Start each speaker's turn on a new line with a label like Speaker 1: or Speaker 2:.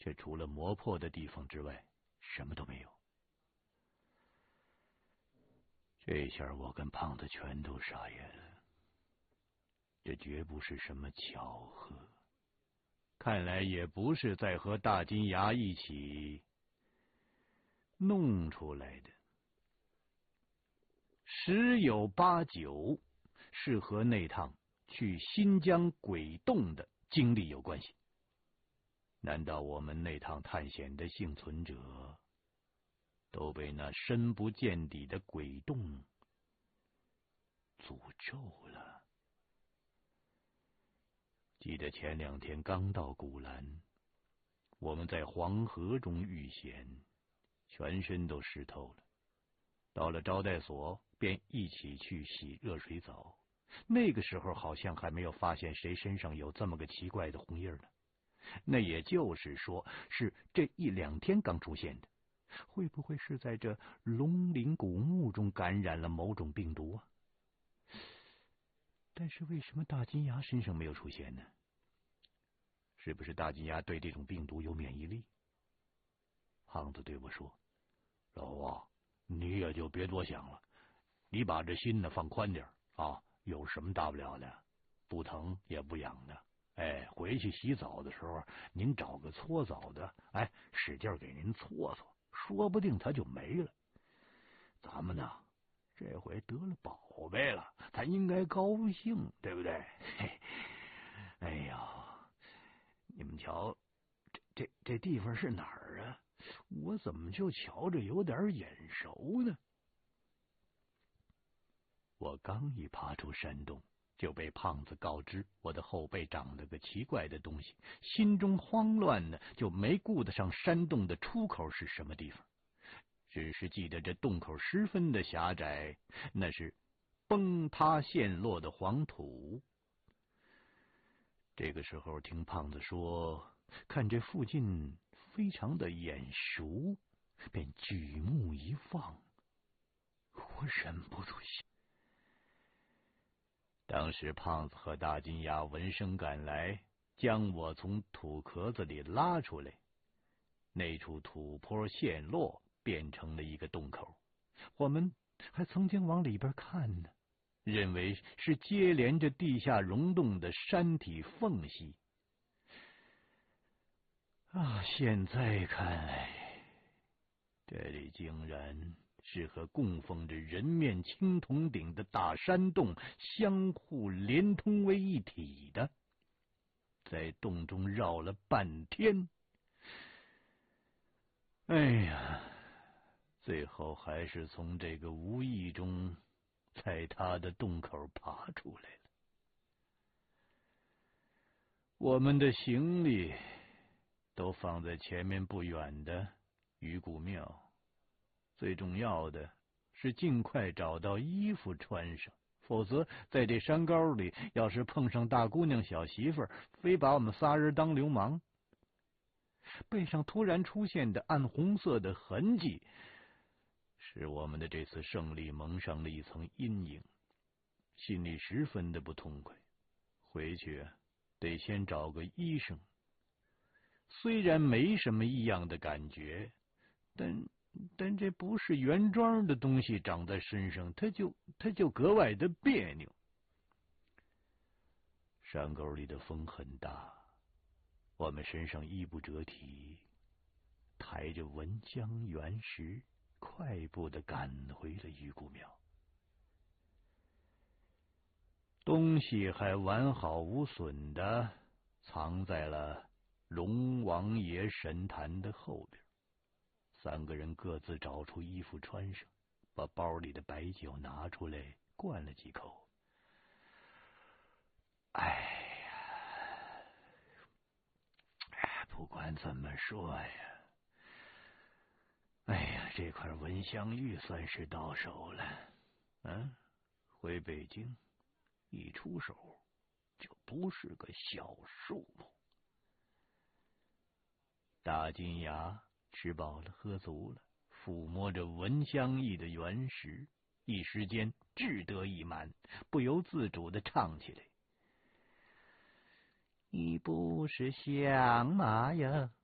Speaker 1: 却除了磨破的地方之外，什么都没有。这下我跟胖子全都傻眼了，这绝不是什么巧合，看来也不是在和大金牙一起弄出来的，十有八九是和那趟去新疆鬼洞的经历有关系。难道我们那趟探险的幸存者都被那深不见底的鬼洞诅咒了？记得前2天刚到古兰，我们在黄河中遇险，全身都湿透了。到了招待所，便一起去洗热水澡。那个时候好像还没有发现谁身上有这么个奇怪的红印呢。那也就是说，是这1、2天刚出现的。会不会是在这龙鳞古墓中感染了某种病毒啊？但是为什么大金牙身上没有出现呢？是不是大金牙对这种病毒有免疫力？胖子对我说：“老王，你也就别多想了，你把这心呢放宽点啊，有什么大不了的，不疼也不痒的。哎，回去洗澡的时候，您找个搓澡的，哎，使劲给您搓搓，说不定它就没了。咱们呢，这回得了宝贝了，咱应该高兴，对不对？嘿，哎呀，你们瞧，这地方是哪儿啊？我怎么就瞧着有点眼熟呢？”我刚一爬出山洞，就被胖子告知我的后背长了个奇怪的东西，心中慌乱呢，就没顾得上山洞的出口是什么地方，只是记得这洞口十分的狭窄，那是崩塌陷落的黄土。这个时候听胖子说，看这附近非常的眼熟，便举目一望，我忍不住想。当时胖子和大金牙闻声赶来，将我从土壳子里拉出来。那处土坡陷落，变成了一个洞口。我们还曾经往里边看呢，认为是接连着地下溶洞的山体缝隙。现在看来，这里竟然是和供奉着人面青铜鼎的大山洞相互连通为一体的。在洞中绕了半天，哎呀，最后还是从这个无意中在他的洞口爬出来了。我们的行李都放在前面不远的鱼骨庙，最重要的是尽快找到衣服穿上，否则在这山沟里要是碰上大姑娘小媳妇儿，非把我们仨人当流氓。背上突然出现的暗红色的痕迹，使我们的这次胜利蒙上了一层阴影，心里十分的不痛快。回去得先找个医生。虽然没什么异样的感觉，但这不是原装的东西长在身上，它就格外的别扭。山沟里的风很大，我们身上衣不遮体，抬着蚊香原石，快步的赶回了鱼骨庙。东西还完好无损的藏在了龙王爷神坛的后边。3个人各自找出衣服穿上，把包里的白酒拿出来灌了几口。不管怎么说呀，这块蚊香玉算是到手了。回北京一出手就不是个小数目。大金牙吃饱了喝足了，抚摸着蚊香意的原石，一时间志得意满，不由自主地唱起来：你不是响马呀，